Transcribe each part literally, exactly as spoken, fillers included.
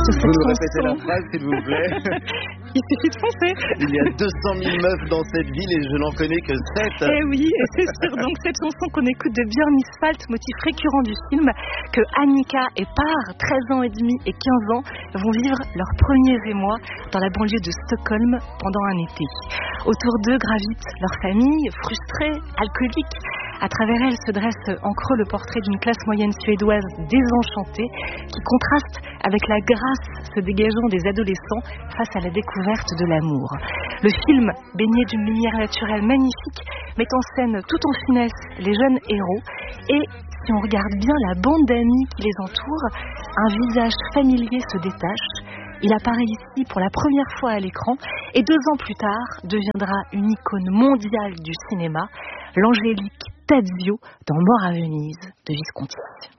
Entre cette Vous nous chanson... répétez la phrase, s'il vous plaît. Il suffit de penser. Il y a deux cent mille meufs dans cette ville et je n'en connais que sept. Eh oui, et c'est sur donc cette chanson qu'on écoute de Björn Isfalt, motif récurrent du film, que Annika et Par, treize ans et demi et quinze ans, vont vivre leurs premiers émois dans la banlieue de Stockholm pendant un été. Autour d'eux gravitent leurs familles, frustrées, alcooliques. À travers elles se dresse en creux le portrait d'une classe moyenne suédoise désenchantée qui contraste avec la grâce se dégageant des adolescents face à la découverte de l'amour. Le film, baigné d'une lumière naturelle magnifique, met en scène tout en finesse les jeunes héros et, si on regarde bien la bande d'amis qui les entoure, un visage familier se détache. Il apparaît ici pour la première fois à l'écran et deux ans plus tard deviendra une icône mondiale du cinéma, l'angélique Tadzio dans Mort à Venise de Visconti.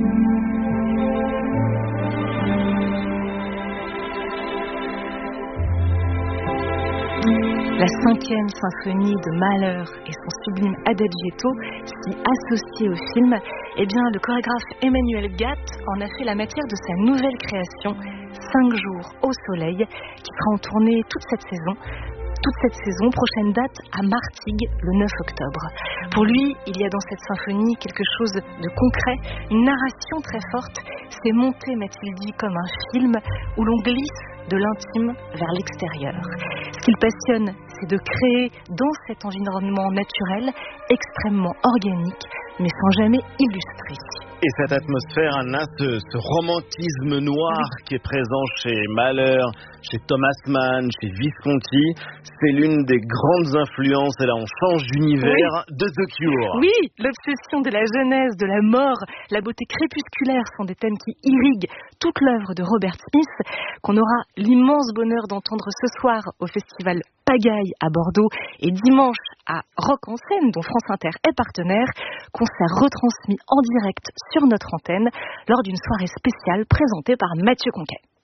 La cinquième symphonie de Mahler et son sublime Adagietto, si associés au film, eh bien le chorégraphe Emmanuel Gatt en a fait la matière de sa nouvelle création, Cinq jours au soleil, qui sera en tournée toute cette saison. Toute cette saison, prochaine date à Martigues le neuf octobre. Pour lui, il y a dans cette symphonie quelque chose de concret, une narration très forte. C'est monté, m'a-t-il dit, comme un film où l'on glisse de l'intime vers l'extérieur. Ce qui le passionne, c'est de créer dans cet environnement naturel, extrêmement organique, mais sans jamais illustrer. Et cette atmosphère, Anna, ce, ce romantisme noir qui est présent chez Mahler, chez Thomas Mann, chez Visconti, c'est l'une des grandes influences, et là on change d'univers, oui. de The Cure. Oui, l'obsession de la jeunesse, de la mort, la beauté crépusculaire sont des thèmes qui irriguent toute l'œuvre de Robert Smith, qu'on aura l'immense bonheur d'entendre ce soir au festival Pagaille à Bordeaux et dimanche à Rock en Scène, dont France Inter est partenaire, concert retransmis en direct sur notre antenne lors d'une soirée spéciale présentée par Mathieu Conquet.